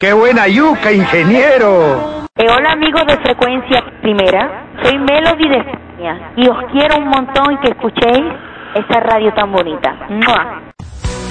¡Qué buena yuca, ingeniero! Hola amigos de Frecuencia Primera, soy Melody de España y os quiero un montón que escuchéis esa radio tan bonita. ¡Mua!